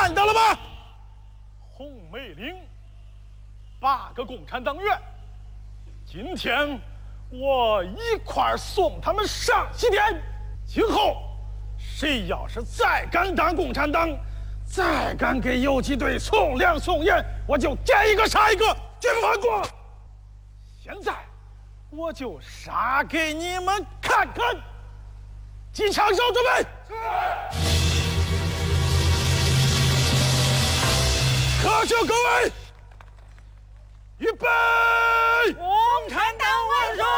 看到了吗？ 红梅岭8个共产党员，今天我一块儿送他们上西天。今后谁要是再敢当共产党，再敢给游击队送粮送盐，我就见一个杀一个，绝不放过。现在我就杀给你们看看。机枪手准备。各就各位，预备。